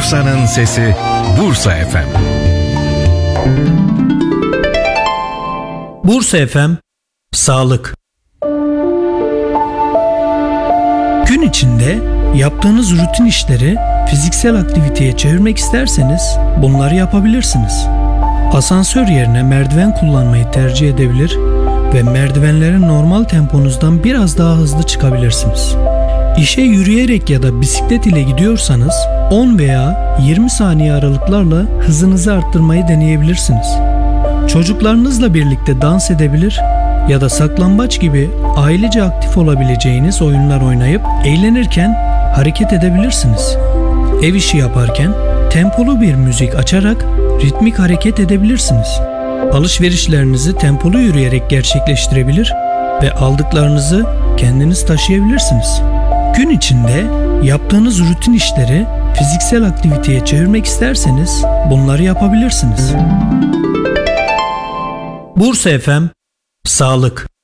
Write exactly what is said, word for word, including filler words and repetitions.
Bursa'nın sesi Bursa F M. Bursa F M Sağlık. Gün içinde yaptığınız rutin işleri fiziksel aktiviteye çevirmek isterseniz bunları yapabilirsiniz. Asansör yerine merdiven kullanmayı tercih edebilir ve merdivenlere normal temponuzdan biraz daha hızlı çıkabilirsiniz. İşe yürüyerek ya da bisiklet ile gidiyorsanız on veya yirmi saniye aralıklarla hızınızı arttırmayı deneyebilirsiniz. Çocuklarınızla birlikte dans edebilir ya da saklambaç gibi ailece aktif olabileceğiniz oyunlar oynayıp eğlenirken hareket edebilirsiniz. Ev işi yaparken tempolu bir müzik açarak ritmik hareket edebilirsiniz. Alışverişlerinizi tempolu yürüyerek gerçekleştirebilir ve aldıklarınızı kendiniz taşıyabilirsiniz. Gün içinde yaptığınız rutin işleri fiziksel aktiviteye çevirmek isterseniz bunları yapabilirsiniz. Bursa F M Sağlık.